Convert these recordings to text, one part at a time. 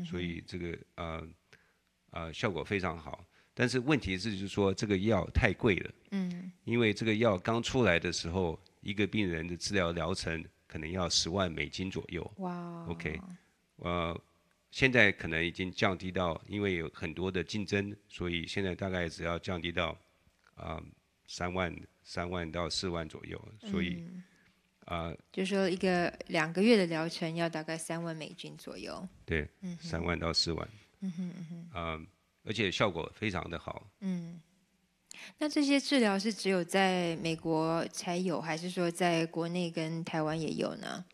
所以这个效果非常好。但是问题是就是说这个药太贵了，因为这个药刚出来的时候，一个病人的治疗疗程可能要$100,000左右。 哇 OK， 现在可能已经降低到，因为有很多的竞争，所以现在大概只要降低到3万到4万左右。所以就是说2个月的疗程要大概$30,000左右。 对，3万到4万。而且效果非常的好。 那这些治疗是只有在美国才有，还是说在国内跟台湾也有呢？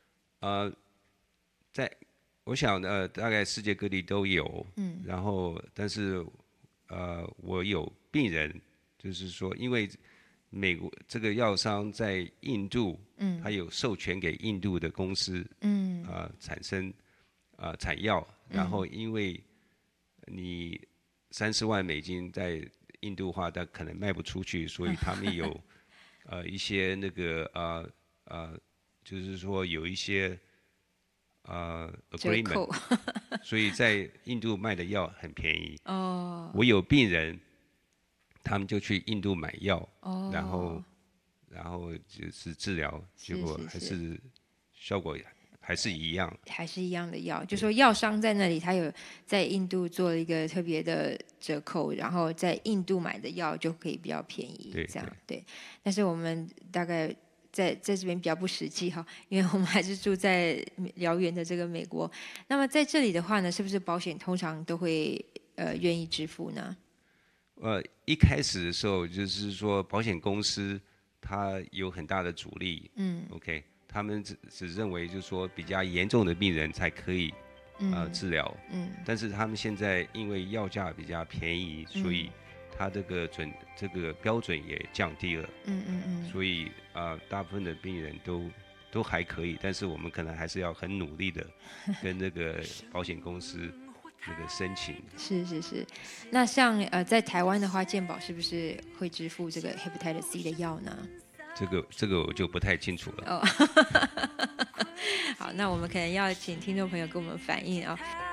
我想大概世界各地都有。然后但是我有病人，就是说因为美国这个药商在印度，他有授权给印度的公司，产生产药，然后因为你30万美金在印度话，但可能卖不出去，所以他们有一些那个就是说有一些agreement，所以在印度卖的药很便宜。我有病人，他们就去印度买药，然后就是治疗，结果还是效果还是一样， 还是一样的药，就说药商在那里，他有在印度做了一个特别的折扣，然后在印度买的药就可以比较便宜，这样对。但是我们大概在这边比较不实际哈，因为我们还是住在遥远的这个美国。那么在这里的话呢，是不是保险通常都会愿意支付呢？ 一开始的时候就是说保险公司它有很大的阻力，OK。他们只认为就是说比较严重的病人才可以治疗，但是他们现在因为药价比较便宜，所以他这个标准也降低了，所以大部分的病人都还可以，但是我们可能还是要很努力的跟那个保险公司那个申请。 是。那像在台湾的话，健保是不是会支付这个 Hepatitis C 的药呢？ 这个我就不太清楚了。 好，那我们可能要请听众朋友跟我们反映啊。